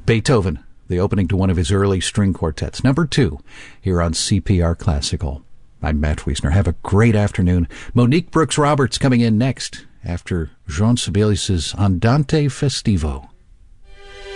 Beethoven, the opening to one of his early string quartets. Number 2, here on CPR Classical. I'm Matt Wiesner. Have a great afternoon. Monique Brooks Roberts coming in next after Jean Sibelius' Andante Festivo.